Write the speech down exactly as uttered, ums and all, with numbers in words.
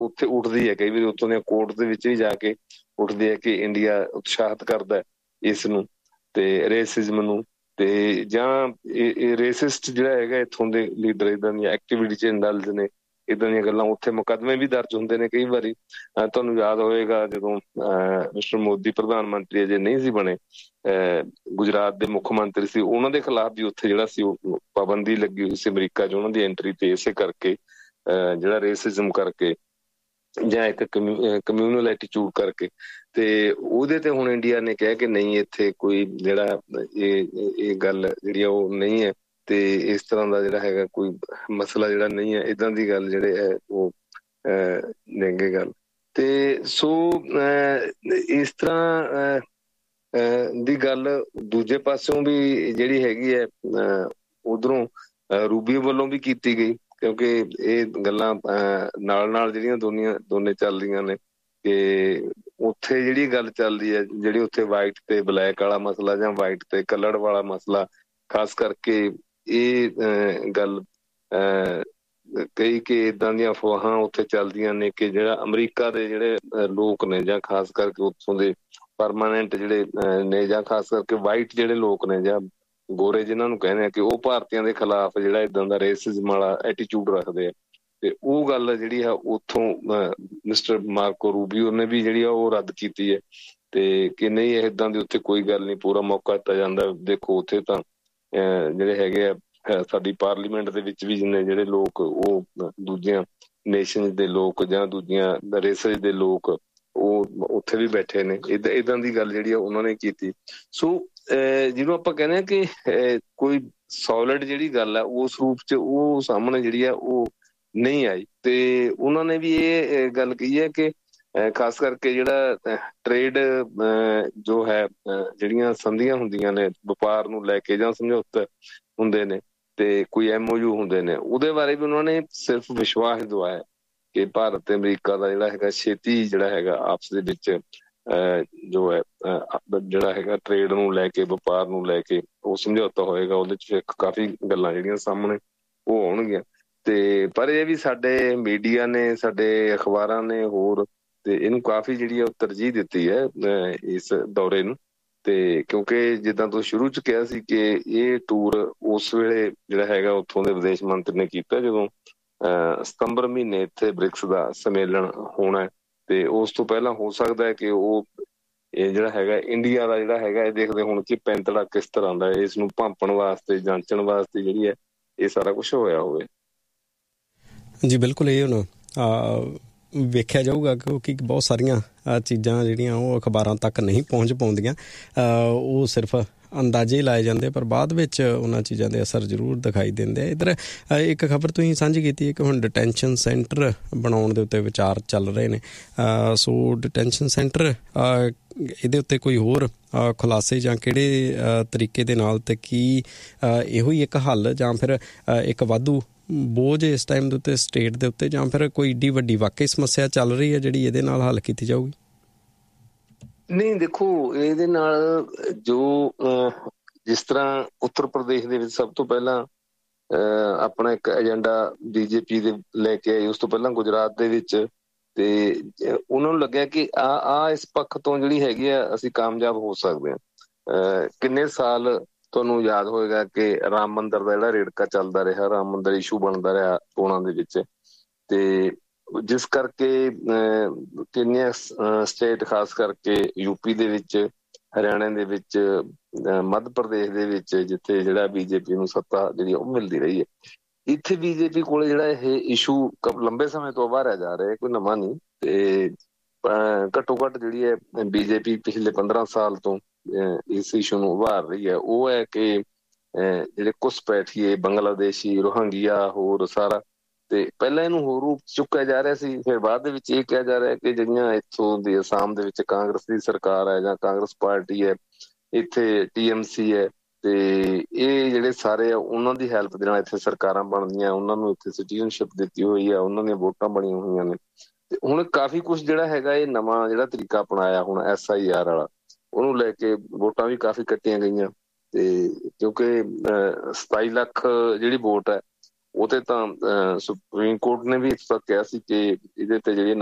ਉੱਥੇ ਉੱਠਦੀ ਹੈ, ਕਈ ਵਾਰੀ ਉੱਥੋਂ ਦੀਆਂ ਕੋਰਟ ਦੇ ਵਿੱਚ ਵੀ ਜਾ ਕੇ ਉੱਠਦੀ ਹੈ ਕਿ ਇੰਡੀਆ ਉਤਸ਼ਾਹਿਤ ਕਰਦਾ ਇਸ ਨੂੰ ਤੇ ਰੇਸਿਜ਼ਮ ਨੂੰ, ਤੇ ਜਾਂ ਇਹ ਰੇਸਿਸਟ ਜਿਹੜਾ ਹੈਗਾ ਇੱਥੋਂ ਦੇ ਲੀਡਰ ਇੱਦਾਂ ਦੀਆਂ ਐਕਟੀਵਿਟੀ 'ਚ ਇੰਡਲਜ ਨੇ, ਇੱਦਾਂ ਦੀਆਂ ਗੱਲਾਂ, ਉੱਥੇ ਮੁਕੱਦਮੇ ਵੀ ਦਰਜ ਹੁੰਦੇ ਨੇ ਕਈ ਵਾਰੀ। ਤੁਹਾਨੂੰ ਯਾਦ ਹੋਏਗਾ ਜਦੋਂ ਮਿਸਟਰ ਮੋਦੀ ਪ੍ਰਧਾਨ ਮੰਤਰੀ ਅਜੇ ਨਹੀਂ ਸੀ ਬਣੇ, ਗੁਜਰਾਤ ਦੇ ਮੁੱਖ ਮੰਤਰੀ ਸੀ, ਉਹਨਾਂ ਦੇ ਖਿਲਾਫ ਵੀ ਉੱਥੇ ਜਿਹੜਾ ਸੀ ਉਹ ਪਾਬੰਦੀ ਲੱਗੀ ਹੋਈ ਸੀ ਅਮਰੀਕਾ 'ਚ ਉਹਨਾਂ ਦੀ ਐਂਟਰੀ ਤੇ, ਇਸੇ ਕਰਕੇ ਜਿਹੜਾ ਰੇਸਿਜ਼ਮ ਕਰਕੇ ਜਾਂ ਇੱਕ ਕਮਿਊਨਲ ਐਟੀਟਿਊਡ ਕਰਕੇ। ਤੇ ਉਹਦੇ ਤੇ ਹੁਣ ਇੰਡੀਆ ਨੇ ਕਿਹਾ ਕਿ ਨਹੀਂ, ਇੱਥੇ ਕੋਈ ਜਿਹੜਾ ਇਹ ਇਹ ਗੱਲ ਜਿਹੜੀ ਆ ਉਹ ਨਹੀਂ ਹੈ, ਤੇ ਇਸ ਤਰ੍ਹਾਂ ਦਾ ਜਿਹੜਾ ਹੈਗਾ ਕੋਈ ਮਸਲਾ ਜਿਹੜਾ ਨਹੀਂ ਹੈ, ਇੱਦਾਂ ਦੀ ਗੱਲ ਜਿਹੜੇ ਹੈ ਉਹ ਨੇਗੇ ਗੱਲ। ਤੇ ਸੋ ਇਸ ਤਰ੍ਹਾਂ ਦੀ ਗੱਲ ਦੂਜੇ ਪਾਸਿਓਂ ਵੀ ਜਿਹੜੀ ਹੈਗੀ ਹੈ ਉਧਰੋਂ ਰੂਬੀਓ ਵੱਲੋਂ ਵੀ ਕੀਤੀ ਗਈ, ਕਿਉਂਕਿ ਇਹ ਗੱਲਾਂ ਨਾਲ ਨਾਲ ਜਿਹੜੀਆਂ ਦੋਨੀਆਂ ਦੋਨੇ ਚੱਲ ਰਹੀਆਂ ਨੇ ਕਿ ਉੱਥੇ ਜਿਹੜੀ ਗੱਲ ਚੱਲਦੀ ਹੈ, ਜਿਹੜੀ ਉੱਥੇ ਵਾਈਟ ਤੇ ਬਲੈਕ ਵਾਲਾ ਮਸਲਾ ਜਾਂ ਵਾਈਟ ਤੇ ਕਲਰਡ ਵਾਲਾ ਮਸਲਾ, ਖਾਸ ਕਰਕੇ ਇਹ ਗੱਲ ਕਈ ਕਿ ਏਦਾਂ ਦੀਆਂ ਅਫਵਾਹਾਂ ਉੱਥੇ ਚੱਲਦੀਆਂ ਨੇ ਕਿ ਜਿਹੜਾ ਅਮਰੀਕਾ ਦੇ ਜਿਹੜੇ ਲੋਕ ਨੇ ਜਾਂ ਖਾਸ ਕਰਕੇ ਉੱਥੋਂ ਦੇ ਪਰਮਾਨੈਂਟ ਜਿਹੜੇ ਨੇ ਜਾਂ ਖਾਸ ਕਰਕੇ ਵਾਈਟ ਜਿਹੜੇ ਲੋਕ ਨੇ ਜਾਂ ਗੋਰੇ ਜਿਹਨਾਂ ਨੂੰ ਕਹਿੰਦੇ ਆ, ਕਿ ਉਹ ਭਾਰਤੀਆਂ ਦੇ ਖਿਲਾਫ ਜਿਹੜਾ ਏਦਾਂ ਦਾ ਰੇਸਿਜ਼ਮ ਵਾਲਾ ਐਟੀਟਿਊਡ ਰੱਖਦੇ ਆ। ਤੇ ਉਹ ਗੱਲ ਜਿਹੜੀ ਆ ਉੱਥੋਂ ਮਿਸਟਰ ਮਾਰਕੋ ਰੂਬੀਓ ਨੇ ਵੀ ਜਿਹੜੀ ਆ ਉਹ ਰੱਦ ਕੀਤੀ ਹੈ, ਤੇ ਕਿ ਨਹੀਂ ਏਦਾਂ ਦੀ ਉੱਥੇ ਕੋਈ ਗੱਲ ਨਹੀਂ, ਪੂਰਾ ਮੌਕਾ ਦਿੱਤਾ ਜਾਂਦਾ। ਦੇਖੋ ਉੱਥੇ ਤਾਂ ਜਿਹੜੇ ਹੈਗੇ ਆ ਸਾਡੀ ਪਾਰਲੀਮੈਂਟ ਦੇ ਵਿੱਚ ਵੀ ਜਿੰਨੇ ਜਿਹੜੇ ਲੋਕ ਉਹ ਦੂਜੀਆਂ ਨੇਸ਼ਨਸ ਦੇ ਲੋਕ ਜਾਂ ਦੂਜੀਆਂ ਰੇਸਿਸ ਦੇ ਲੋਕ ਉਹ ਉੱਥੇ ਵੀ ਬੈਠੇ ਨੇ, ਏਦਾਂ ਏਦਾਂ ਦੀ ਗੱਲ ਜਿਹੜੀ ਆ ਉਹਨਾਂ ਨੇ ਕੀਤੀ। ਸੋ ਜਿਹਨੂੰ ਆਪਾਂ ਕਹਿੰਦੇ ਹਾਂ ਕਿ ਕੋਈ ਸੋਲਿਡ ਜਿਹੜੀ ਗੱਲ ਆ ਉਸ ਰੂਪ 'ਚ ਉਹ ਸਾਹਮਣੇ ਜਿਹੜੀ ਆ ਉਹ ਨਹੀਂ ਆਈ। ਤੇ ਉਹਨਾਂ ਨੇ ਵੀ ਇਹ ਗੱਲ ਕਹੀ ਹੈ ਕਿ ਖਾਸ ਕਰਕੇ ਜਿਹੜਾ ਟਰੇਡ ਜੋ ਹੈ, ਜਿਹੜੀਆਂ ਸੰਧੀਆਂ ਹੁੰਦੀਆਂ ਨੇ ਵਪਾਰ ਨੂੰ ਲੈ ਕੇ ਜਾਂ ਸਮਝੌਤੇ ਹੁੰਦੇ ਨੇ ਤੇ ਕੋਈ ਐਮਓਯੂ ਹੁੰਦੇ ਨੇ, ਉਹਦੇ ਬਾਰੇ ਵੀ ਉਹਨਾਂ ਨੇ ਸਿਰਫ ਵਿਸ਼ਵਾਸ ਦਵਾਇਆ ਕਿ ਭਾਰਤ ਤੇ ਅਮਰੀਕਾ ਦਾ ਜਿਹੜਾ ਹੈਗਾ ਛੇਤੀ ਜਿਹੜਾ ਹੈਗਾ ਆਪਸ ਦੇ ਵਿੱਚ ਜੋ ਹੈ ਜਿਹੜਾ ਹੈਗਾ ਟਰੇਡ ਨੂੰ ਲੈ ਕੇ, ਵਪਾਰ ਨੂੰ ਲੈ ਕੇ ਉਹ ਸਮਝੌਤਾ ਹੋਏਗਾ। ਉਹਦੇ 'ਚ ਕਾਫੀ ਗੱਲਾਂ ਜਿਹੜੀਆਂ ਸਾਹਮਣੇ ਉਹ ਆਉਣਗੀਆਂ। ਤੇ ਪਰ ਇਹ ਵੀ ਸਾਡੇ ਮੀਡੀਆ ਨੇ, ਸਾਡੇ ਅਖਬਾਰਾਂ ਨੇ ਹੋਰ ਤੇ ਇਹਨੂੰ ਕਾਫੀ ਜਿਹੜੀ ਆ ਉਹ ਤਰਜੀਹ ਦਿੱਤੀ ਹੈ ਇਸ ਦੌਰੇ ਨੂੰ। ਤੇ ਕਿਉਂਕਿ ਜਿੱਦਾਂ ਤੁਸੀਂ ਸ਼ੁਰੂ 'ਚ ਕਿਹਾ ਸੀ ਕਿ ਇਹ ਟੂਰ ਉਸ ਵੇਲੇ ਜਿਹੜਾ ਹੈਗਾ ਉੱਥੋਂ ਦੇ ਵਿਦੇਸ਼ ਮੰਤਰੀ ਨੇ ਕੀਤਾ ਜਦੋਂ ਸਤੰਬਰ ਮਹੀਨੇ ਇੱਥੇ ਬ੍ਰਿਕਸ ਦਾ ਸੰਮੇਲਨ ਹੋਣਾ, ਤੇ ਉਸ ਤੋਂ ਪਹਿਲਾਂ ਹੋ ਸਕਦਾ ਹੈ ਕਿ ਉਹ ਇਹ ਜਿਹੜਾ ਹੈਗਾ ਇੰਡੀਆ ਦਾ ਜਿਹੜਾ ਹੈਗਾ ਇਹ ਦੇਖਦੇ ਹੁਣ ਕਿ ਪੈਂਤੜਾ ਕਿਸ ਤਰ੍ਹਾਂ ਦਾ, ਇਸ ਨੂੰ ਭਾਂਪਣ ਵਾਸਤੇ, ਜਾਂਚਣ ਵਾਸਤੇ ਜਿਹੜੀ ਹੈ ਇਹ ਸਾਰਾ ਕੁਛ ਹੋਇਆ ਹੋਵੇ। ਜੀ ਬਿਲਕੁਲ, ਇਹ ਹੁਣ ਵੇਖਿਆ ਜਾਊਗਾ ਕਿਉਂਕਿ ਬਹੁਤ ਸਾਰੀਆਂ ਚੀਜ਼ਾਂ ਜਿਹੜੀਆਂ ਉਹ ਅਖਬਾਰਾਂ ਤੱਕ ਨਹੀਂ ਪਹੁੰਚ ਪਾਉਂਦੀਆਂ, ਉਹ ਸਿਰਫ ਅੰਦਾਜ਼ੇ ਲਾਏ ਜਾਂਦੇ, ਪਰ ਬਾਅਦ ਵਿੱਚ ਉਹਨਾਂ ਚੀਜ਼ਾਂ ਦੇ ਅਸਰ ਜ਼ਰੂਰ ਦਿਖਾਈ ਦਿੰਦੇ ਆ। ਇੱਧਰ ਇੱਕ ਖਬਰ ਤੁਸੀਂ ਸਾਂਝੀ ਕੀਤੀ ਹੈ ਕਿ ਹੁਣ ਡਿਟੈਂਸ਼ਨ ਸੈਂਟਰ ਬਣਾਉਣ ਦੇ ਉੱਤੇ ਵਿਚਾਰ ਚੱਲ ਰਹੇ ਨੇ। ਸੋ ਡਿਟੈਂਸ਼ਨ ਸੈਂਟਰ ਇਹਦੇ ਉੱਤੇ ਕੋਈ ਹੋਰ ਖੁਲਾਸੇ ਜਾਂ ਕਿਹੜੇ ਤਰੀਕੇ ਦੇ ਨਾਲ, ਤੇ ਕੀ ਇਹੋ ਹੀ ਇੱਕ ਹੱਲ ਜਾਂ ਫਿਰ ਇੱਕ ਵਾਧੂ ਬੋਝ ਇਸ ਟਾਈਮ ਦੇ ਉੱਤੇ ਸਟੇਟ ਦੇ ਉੱਤੇ, ਜਾਂ ਫਿਰ ਕੋਈ ਏਡੀ ਵੱਡੀ ਵਾਕਈ ਸਮੱਸਿਆ ਚੱਲ ਰਹੀ ਹੈ ਜਿਹੜੀ ਇਹਦੇ ਨਾਲ ਹੱਲ ਕੀਤੀ ਜਾਊਗੀ? ਨਹੀਂ ਦੇਖੋ, ਇਹਦੇ ਨਾਲ ਜੋ ਜਿਸ ਤਰ੍ਹਾਂ ਉੱਤਰ ਪ੍ਰਦੇਸ਼ ਦੇ ਵਿੱਚ ਸਭ ਤੋਂ ਪਹਿਲਾਂ ਆਪਣਾ ਇੱਕ ਏਜੰਡਾ ਬੀਜੇਪੀ ਦੇ ਲੈ ਕੇ ਆਈ, ਉਸ ਤੋਂ ਪਹਿਲਾਂ ਗੁਜਰਾਤ ਦੇ ਵਿੱਚ, ਤੇ ਉਹਨਾਂ ਨੂੰ ਲੱਗਿਆ ਕਿ ਆ ਆ ਇਸ ਪੱਖ ਤੋਂ ਜਿਹੜੀ ਹੈਗੀ ਆ ਅਸੀਂ ਕਾਮਯਾਬ ਹੋ ਸਕਦੇ ਹਾਂ। ਕਿੰਨੇ ਸਾਲ ਤੁਹਾਨੂੰ ਯਾਦ ਹੋਏਗਾ ਕਿ ਰਾਮ ਮੰਦਿਰ ਦਾ ਜਿਹੜਾ ਰੇੜਕਾ ਚੱਲਦਾ ਰਿਹਾ, ਰਾਮ ਮੰਦਿਰ ਇਸ਼ੂ ਬਣਦਾ ਰਿਹਾ ਚੋਣਾਂ ਦੇ ਵਿੱਚ, ਤੇ ਜਿਸ ਕਰਕੇ ਕਿੰਨੀਆਂ ਸਟੇਟ ਖਾਸ ਕਰਕੇ ਯੂਪੀ ਦੇ ਵਿੱਚ, ਹਰਿਆਣਾ ਦੇ ਵਿੱਚ, ਮੱਧ ਪ੍ਰਦੇਸ਼ ਦੇ ਵਿੱਚ ਜਿੱਥੇ ਜਿਹੜਾ ਬੀਜੇਪੀ ਨੂੰ ਸੱਤਾ ਜਿਹੜੀ ਉਹ ਮਿਲਦੀ ਰਹੀ ਹੈ, ਇੱਥੇ ਬੀਜੇਪੀ ਕੋਲ ਜਿਹੜਾ ਇਹ ਇਸ਼ੂ ਲੰਬੇ ਸਮੇਂ ਤੋਂ ਉਭਾਰਿਆ ਜਾ ਰਿਹਾ, ਕੋਈ ਨਵਾਂ ਨਹੀਂ। ਤੇ ਘੱਟੋ ਘੱਟ ਜਿਹੜੀ ਹੈ ਬੀਜੇਪੀ ਪਿਛਲੇ ਪੰਦਰਾਂ ਸਾਲ ਤੋਂ ਇਸ ਇਸ਼ੂ ਨੂੰ ਉਭਾਰ ਰਹੀ ਹੈ, ਉਹ ਹੈ ਕਿ ਜਿਹੜੇ ਘੁਸਪੈਠੀਏ, ਬੰਗਲਾਦੇਸ਼ੀ, ਰੋਹਿੰਗਿਆ, ਹੋਰ ਸਾਰਾ, ਤੇ ਪਹਿਲਾਂ ਇਹਨੂੰ ਹੋਰ ਰੂਪ ਚੁੱਕਿਆ ਜਾ ਰਿਹਾ ਸੀ, ਫਿਰ ਬਾਅਦ ਦੇ ਵਿੱਚ ਇਹ ਕਿਹਾ ਜਾ ਰਿਹਾ ਕਿ ਜਿਹੜੀਆਂ ਇੱਥੋਂ ਦੀ ਅਸਾਮ ਦੇ ਵਿੱਚ ਕਾਂਗਰਸ ਦੀ ਸਰਕਾਰ ਹੈ ਜਾਂ ਕਾਂਗਰਸ ਪਾਰਟੀ ਹੈ, ਇੱਥੇ ਟੀ ਐਮ ਸੀ ਹੈ, ਤੇ ਇਹ ਜਿਹੜੇ ਸਾਰੇ ਆ ਉਹਨਾਂ ਦੀ ਹੈਲਪ ਦੇ ਨਾਲ ਇੱਥੇ ਸਰਕਾਰਾਂ ਬਣਦੀਆਂ, ਉਹਨਾਂ ਨੂੰ ਇੱਥੇ ਸਿਟੀਜ਼ਨਸ਼ਿਪ ਦਿੱਤੀ ਹੋਈ ਆ, ਉਹਨਾਂ ਦੀਆਂ ਵੋਟਾਂ ਬਣੀਆਂ ਹੋਈਆਂ ਨੇ। ਤੇ ਹੁਣ ਕਾਫੀ ਕੁਛ ਜਿਹੜਾ ਹੈਗਾ ਇਹ ਨਵਾਂ ਜਿਹੜਾ ਤਰੀਕਾ ਅਪਣਾਇਆ ਹੁਣ ਐਸ ਆਈ ਆਰ ਵਾਲਾ, ਉਹਨੂੰ ਲੈ ਕੇ ਵੋਟਾਂ ਵੀ ਕਾਫੀ ਕੱਟੀਆਂ ਗਈਆਂ। ਤੇ ਕਿਉਂਕਿ ਸਤਾਈ ਲੱਖ ਜਿਹੜੀ ਵੋਟ ਹੈ ਉਹ ਤੇ ਤਾਂ ਸੁਪਰੀਮ ਕੋਰਟ ਨੇ ਵੀ ਇਸ ਤੱਕ ਕਿਹਾ ਸੀ ਕਿ ਇਹਦੇ ਤੇ ਜਿਹੜੀ